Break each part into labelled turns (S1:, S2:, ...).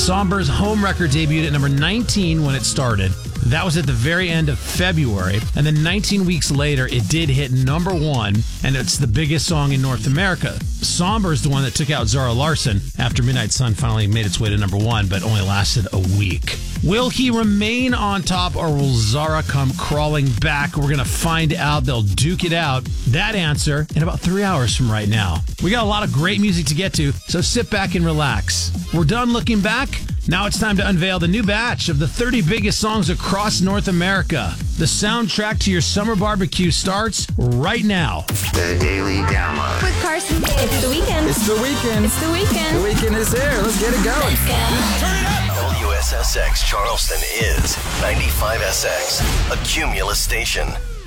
S1: Somber's home record debuted at number 19 when it started. That was at the very end of February. And then 19 weeks later, it did hit number 1, and it's the biggest song in North America. Somber is the one that took out Zara Larsson after Midnight Sun finally made its way to number 1, but only lasted a week. Will he remain on top, or will Zara come crawling back? We're going to find out. They'll duke it out. That answer in about 3 hours from right now. We got a lot of great music to get to, so sit back and relax. We're done looking back. Now it's time to unveil the new batch of the 30 biggest songs across North America. The soundtrack to your summer barbecue starts right now.
S2: The Daily Download.
S3: With Carson. It's the weekend.
S4: It's the weekend.
S3: It's the weekend.
S4: The weekend is here. Let's get it going.
S3: Turn it up.
S5: WSSX Charleston is 95SX, a Cumulus station.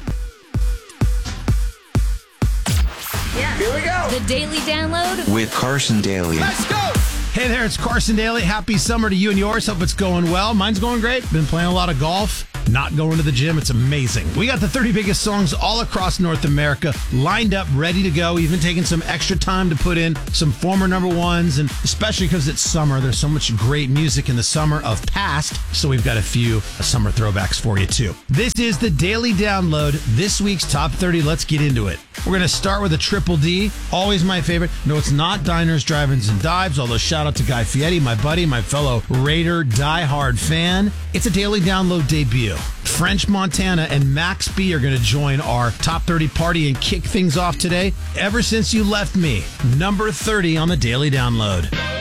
S3: Yeah.
S4: Here we go.
S3: The Daily Download.
S2: With Carson Daly.
S4: Let's go.
S1: Hey there, it's Carson Daly. Happy summer to you and yours. Hope it's going well. Mine's going great. Been playing a lot of golf. Not going to the gym. It's amazing. We got the 30 biggest songs all across North America lined up, ready to go. Even taking some extra time to put in some former number ones, and especially because it's summer, there's so much great music in the summer of past. So we've got a few summer throwbacks for you too. This is the Daily Download. This week's top 30. Let's get into it. We're going to start with a Triple D. Always my favorite. No, it's not Diners, Drive-Ins, and Dives, although shout out to Guy Fieri, my buddy, my fellow Raider diehard fan. It's a Daily Download debut. French Montana and Max B are going to join our top 30 party and kick things off today. Ever Since You Left Me, number 30 on the Daily Download.